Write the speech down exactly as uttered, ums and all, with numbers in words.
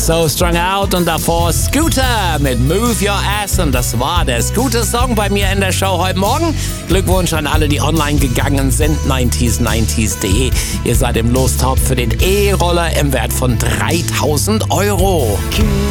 So Strung Out und davor Scooter mit Move Your Ass. Und das war der Scooter-Song bei mir in der Show heute Morgen. Glückwunsch an alle, die online gegangen sind. neunzig neunzig punkt de. Ihr seid im Lostopf für den E-Roller im Wert von dreitausend Euro.